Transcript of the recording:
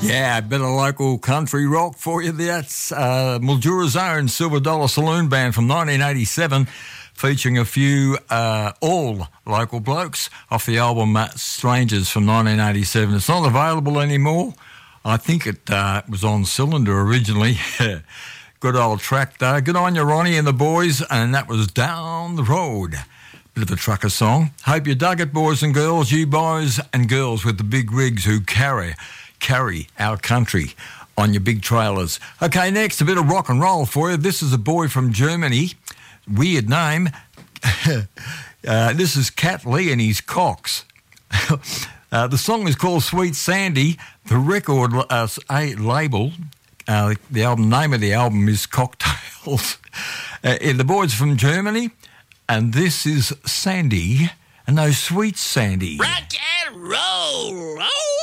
Yeah, a bit of local country rock for you. That's Mildura's own Silver Dollar Saloon Band from 1987, featuring a few all local blokes off the album Strangers from 1987. It's not available anymore. I think it was on Cylinder originally. Good old track though. Good on you, Ronnie and the boys. And that was Down the Road. Bit of a trucker song. Hope you dug it, boys and girls. You boys and girls with the big rigs who carry our country on your big trailers. Okay, next, a bit of rock and roll for you. This is a boy from Germany. Weird name. This is Cat Lee and his Cox. The song is called Sweet Sandy. The record label, the album name of the album is Cocktails. The boys from Germany, and this is Sandy, and no Sweet Sandy. Rock and roll. Oh!